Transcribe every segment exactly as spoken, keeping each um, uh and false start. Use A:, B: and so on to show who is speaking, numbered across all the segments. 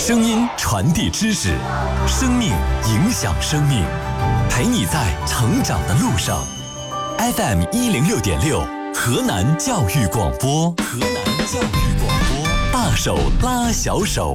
A: 声音传递知识，生命影响生命，陪你在成长的路上。F M 一零六点六，河南教育广播，河南教育广播，大手拉小手，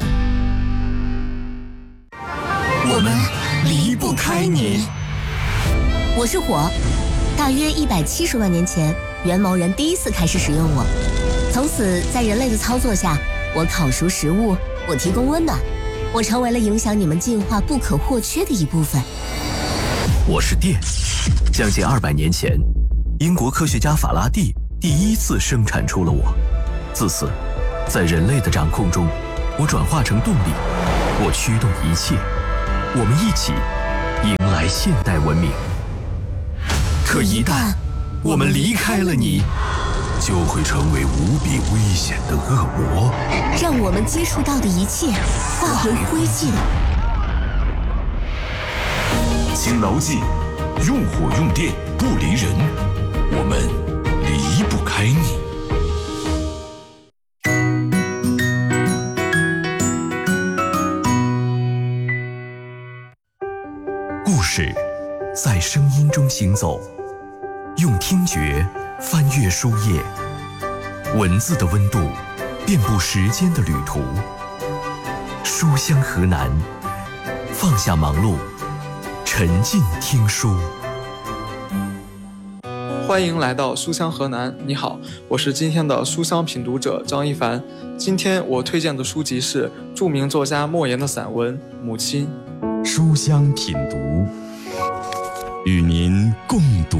A: 我们离不开你。
B: 我是火，大约一百七十万年前，元谋人第一次开始使用我，从此在人类的操作下，我烤熟食物，我提供温暖，我成为了影响你们进化不可或缺的一部分。
A: 我是电，将近二百年前，英国科学家法拉第第一次生产出了我。自此，在人类的掌控中，我转化成动力，我驱动一切，我们一起迎来现代文明。可一旦我们离开了你，就会成为无比危险的恶魔，
B: 让我们接触到的一切化为灰烬。
A: 请牢记，用火用电不离人，我们离不开你。故事在声音中行走，用听觉翻阅书页，文字的温度遍布时间的旅途。书香河南，放下忙碌，沉浸听书。
C: 欢迎来到书香河南，你好，我是今天的书香品读者张一凡。今天我推荐的书籍是著名作家莫言的散文《母亲》。
D: 书香品读，与您共读。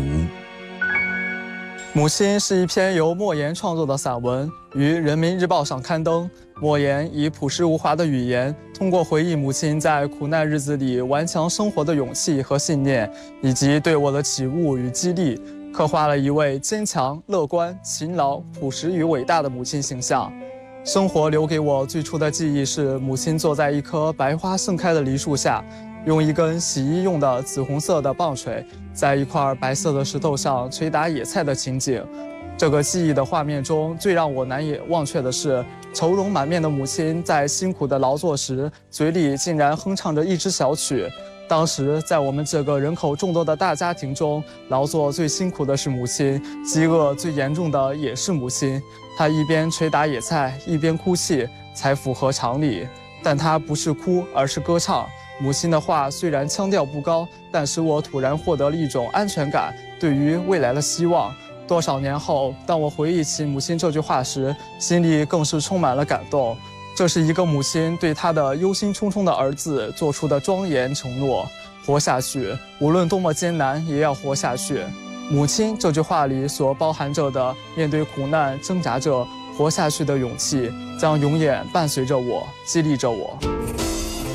C: 母亲是一篇由莫言创作的散文，于人民日报上刊登。莫言以朴实无华的语言，通过回忆母亲在苦难日子里顽强生活的勇气和信念，以及对我的启悟与激励，刻画了一位坚强、乐观、勤劳、朴实与伟大的母亲形象。生活留给我最初的记忆是母亲坐在一棵白花盛开的梨树下，用一根洗衣用的紫红色的棒槌，在一块白色的石头上捶打野菜的情景。这个记忆的画面中，最让我难以忘却的是，愁容满面的母亲在辛苦的劳作时，嘴里竟然哼唱着一支小曲。当时在我们这个人口众多的大家庭中，劳作最辛苦的是母亲，饥饿最严重的也是母亲。她一边捶打野菜，一边哭泣，才符合常理。但她不是哭，而是歌唱。母亲的话虽然腔调不高，但使我突然获得了一种安全感，对于未来的希望。多少年后，当我回忆起母亲这句话时，心里更是充满了感动。这是一个母亲对她的忧心忡忡的儿子做出的庄严承诺：活下去，无论多么艰难，也要活下去。母亲这句话里所包含着的面对苦难挣扎着活下去的勇气，将永远伴随着我，激励着我。